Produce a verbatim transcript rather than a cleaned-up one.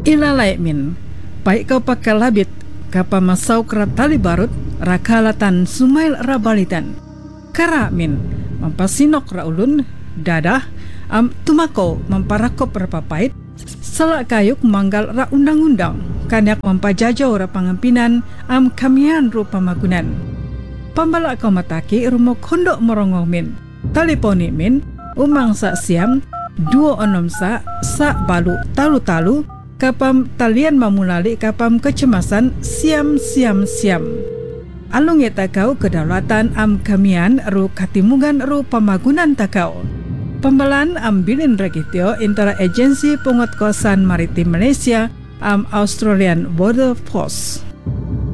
Ilalai min, baik kau pakai labit, kapa masau kerat tali barut, rakalatan sumail rabalitan. Kara min, mampasinok raulun, dadah, am tumako mamparakop rapapait, selak kayuk manggal ra undang-undang, kanyak mampajajau ra pangampinan, am kamian rupa magunan. Pambalak kau mataki rumok kondok morongong min, taliponi min, umang sa siam, duo onom sa, sa balu talu-talu, kapam talian mamulali kapam kecemasan siam siam siam. Alung ya takau kedaulatan am kamian ru katimungan ru pamagunan takau. Pembalan ambilin regitio antara Agensi Penguatkuasaan Maritim Malaysia am Australian Border Force.